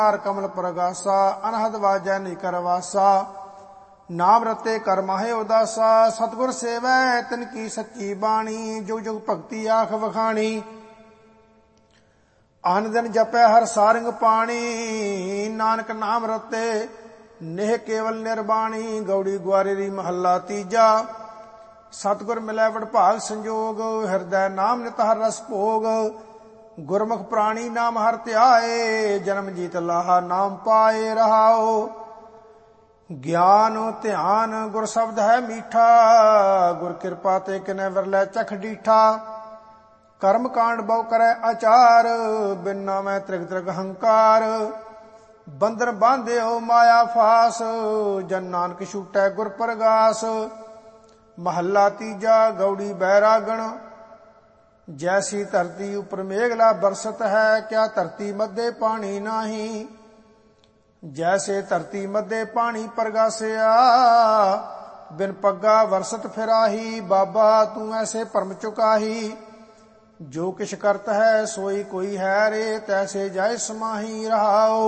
कमल प्रगासा अनहद वाजै निकर वासा। नाम रते कर माहे उदासा सतगुर सेवै तिन की सच्ची बाणी। जुग जुग भगति आख वखाणी आन दिन जपै हर सारंग पाणी। नानक नाम रते नेह केवल निर्बाणी। गौड़ी ग्वारेरी महला तीजा सतगुर मिलै वडभाग संजोग। हिरदै नाम नित हर रस भोग। गुरमुख प्राणी नाम हर ध्याए जन्म जीत लाहा नाम पाए रहाओ। ज्ञान ध्यान गुर शब्द है मीठा गुर कृपा ते किनै विरलै चख डीठा। कर्म कांड बहु करै आचार बिन नामै त्रिग त्रिग हंकार। बंदर बांधे हो माया फास जन नानक छूटै गुर प्रगास। महला तीजा गौड़ी बैरागण जैसी धरती उपर मेघला बरसत है क्या धरती मध्य पानी नाही। जैसे धरती मध्य पानी परगासिया बिन पग्गा वरसत फिराही। बाबा तू ऐसे परम चुकाही जो किश करत है सोई कोई है रे। तैसे जाय समाही रहाओ।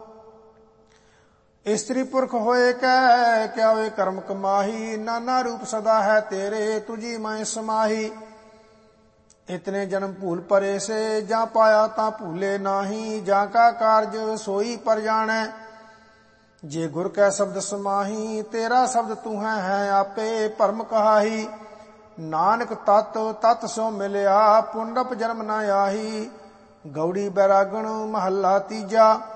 स्त्री पुरख होए कै क्या वे कर्म कमाही। नाना रूप सदा है तेरे तुझी मैं समाही। इतने जन्म भूल परे से जा पाया ता भूले नाही। जा का कारज सोई पर जानै जे गुर कै शब्द समाही। तेरा शब्द तू है आपे परम कहाही। नानक तत तत सो मिलिया पुनरप जन्म न आही। गौड़ी बैरागण महला तीजा